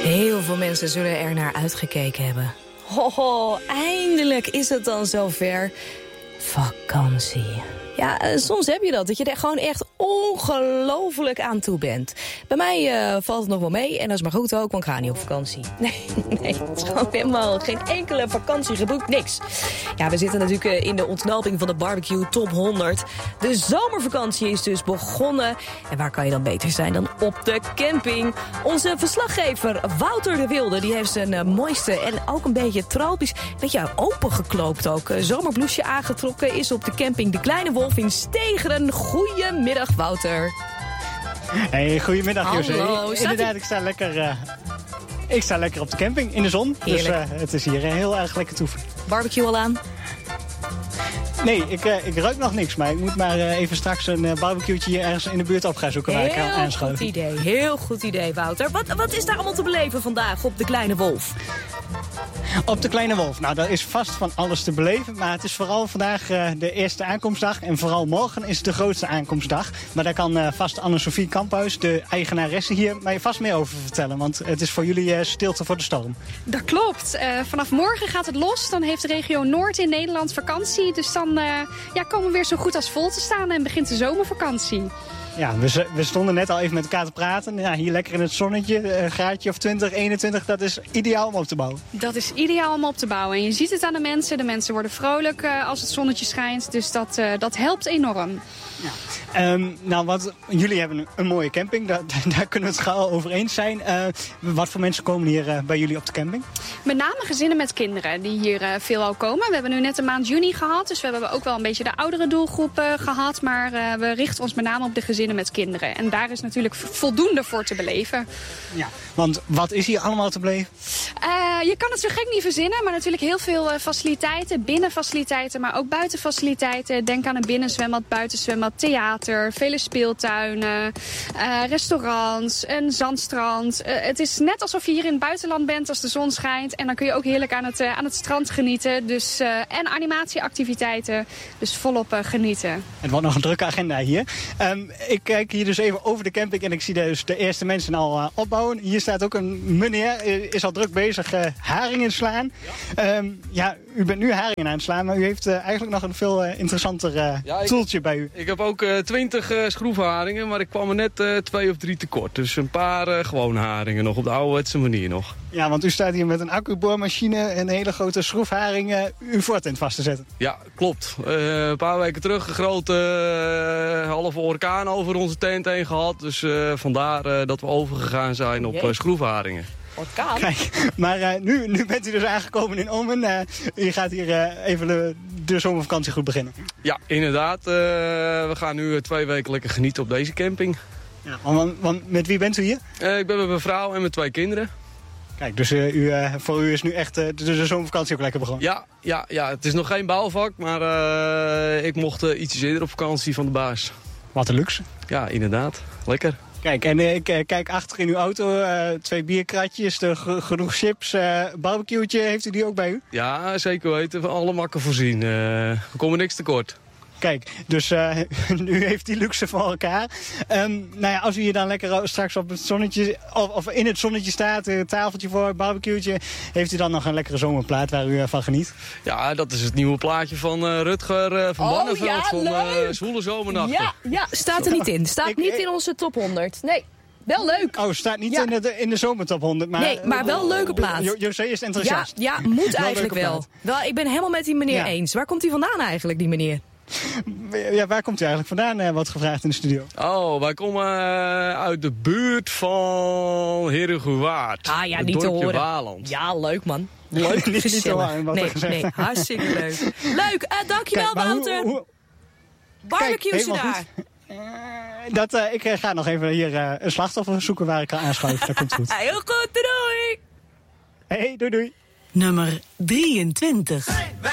Heel veel mensen zullen er naar uitgekeken hebben. Ho, eindelijk is het dan zover. Vakantie. Ja, soms heb je dat je er gewoon echt ongelooflijk aan toe bent. Bij mij valt het nog wel mee en dat is maar goed ook, want ik ga niet op vakantie. Nee, het is gewoon helemaal geen enkele vakantie geboekt, niks. Ja, we zitten natuurlijk in de ontknoping van de barbecue top 100. De zomervakantie is dus begonnen. En waar kan je dan beter zijn dan op de camping? Onze verslaggever Wouter de Wilde, die heeft zijn mooiste en ook een beetje tropisch, een beetje opengekloopt ook, zomerbloesje aangetrokken, is op de camping De Kleine Wolf in Stegeren. Goedemiddag, Wouter. Hey, goedemiddag, José. Hallo. Inderdaad, ik sta lekker op de camping in de zon. Heerlijk. Dus het is hier heel erg lekker toeven. Barbecue al aan? Nee, ik ruik nog niks, maar ik moet maar even straks een barbecue'tje hier ergens in de buurt op gaan zoeken waar ik aan aanschuif. Heel goed idee, Wouter. Wat is daar allemaal te beleven vandaag op De Kleine Wolf? Op De Kleine Wolf. Nou, daar is vast van alles te beleven. Maar het is vooral vandaag de eerste aankomstdag. En vooral morgen is de grootste aankomstdag. Maar daar kan vast Anne-Sophie Kamphuis, de eigenaresse hier, mij vast meer over vertellen. Want het is voor jullie stilte voor de storm. Dat klopt. Vanaf morgen gaat het los. Dan heeft de regio Noord in Nederland vakantie. Dus dan komen we weer zo goed als vol te staan en begint de zomervakantie. Ja, we stonden net al even met elkaar te praten. Ja, hier lekker in het zonnetje, een graadje of 20, 21, dat is ideaal om op te bouwen. Dat is ideaal om op te bouwen. En je ziet het aan de mensen. De mensen worden vrolijk als het zonnetje schijnt. Dus dat helpt enorm. Ja. Jullie hebben een mooie camping, daar kunnen we het gauw over eens zijn. Wat voor mensen komen hier bij jullie op de camping? Met name gezinnen met kinderen die hier veelal komen. We hebben nu net de maand juni gehad, dus we hebben ook wel een beetje de oudere doelgroep gehad. Maar we richten ons met name op de gezinnen met kinderen. En daar is natuurlijk voldoende voor te beleven. Ja, want wat is hier allemaal te beleven? Je kan het zo gek niet verzinnen, maar natuurlijk heel veel faciliteiten. Binnenfaciliteiten, maar ook buitenfaciliteiten. Denk aan een binnenzwembad, buitenzwembad, theater, vele speeltuinen, restaurants, een zandstrand. Het is net alsof je hier in het buitenland bent als de zon schijnt. En dan kun je ook heerlijk aan het strand genieten. Dus, en animatieactiviteiten, dus volop genieten. Het wordt nog een drukke agenda hier. Ik kijk hier dus even over de camping en ik zie dus de eerste mensen al opbouwen. Hier staat ook een meneer, is al druk bezig haringen slaan. Ja, u bent nu haringen aan het slaan, maar u heeft eigenlijk nog een veel interessanter toeltje bij u. Ik heb ook 20 schroefharingen, maar ik kwam er net 2 of 3 tekort. Dus een paar gewone haringen nog, op de ouderwetse manier nog. Ja, want u staat hier met een accuboormachine en een hele grote schroefharing uw voortent vast te zetten. Ja, klopt. Een paar weken terug een grote halve orkaan over onze tent heen gehad. Dus vandaar dat we overgegaan zijn op schroefharingen. Orkaan? Kijk, maar nu bent u dus aangekomen in Ommen. U gaat hier even de zomervakantie goed beginnen. Ja, inderdaad. We gaan nu 2 weken lekker genieten op deze camping. Ja, want met wie bent u hier? Ik ben met mijn vrouw en met 2 kinderen. Kijk, dus voor u is nu echt de zomervakantie ook lekker begonnen? Ja, het is nog geen bouwvak, maar ik mocht ietsjes eerder op vakantie van de baas. Wat een luxe. Ja, inderdaad. Lekker. Kijk, en ik kijk achter in uw auto, 2 bierkratjes, genoeg chips, barbecue'tje, heeft u die ook bij u? Ja, zeker weten. Van alle makken voorzien. We komen niks tekort. Kijk, dus nu heeft die luxe voor elkaar. Nou ja, als u hier dan lekker straks op het zonnetje, of in het zonnetje staat, een tafeltje voor, barbecue'tje, heeft u dan nog een lekkere zomerplaat waar u van geniet? Ja, dat is het nieuwe plaatje van Rutger van Barneveld van Zwoele Zomernachten. Ja, staat er niet in. Staat niet in onze top 100. Nee. Wel leuk. Oh, staat niet in de zomertop 100. Maar, nee, maar wel een leuke plaat. José is enthousiast. Ja, moet eigenlijk wel. Ik ben helemaal met die meneer eens. Waar komt hij vandaan eigenlijk, die meneer? Ja, waar komt u eigenlijk vandaan, wordt gevraagd in de studio? Oh, wij komen uit de buurt van Herengewaard. Ah ja, niet te horen. Waland. Ja, leuk man. Leuk, niet te horen, nee, hartstikke leuk. Leuk, dankjewel Wouter. Barbecue daar. Ik ga nog even hier een slachtoffer zoeken waar ik kan aanschuiven. Dat komt goed. Heel goed, doei. Hey, doei. Nummer 23.